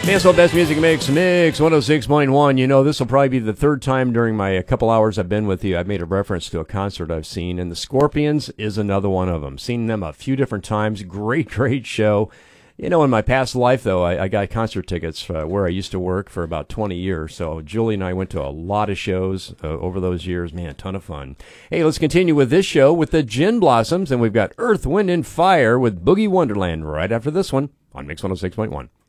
Mansell Best Music Mix 106.1. You know, this will probably be the third time during my couple hours I've been with you I've made a reference to a concert I've seen, and the Scorpions is another one of them. Seen them a few different times. Great show. You know, in my past life, though, I got concert tickets where I used to work for about 20 years. So Julie and I went to a lot of shows over those years. Man, a ton of fun. Hey, let's continue with this show with the Gin Blossoms, and we've got Earth, Wind, and Fire with Boogie Wonderland right after this one on Mix 106.1.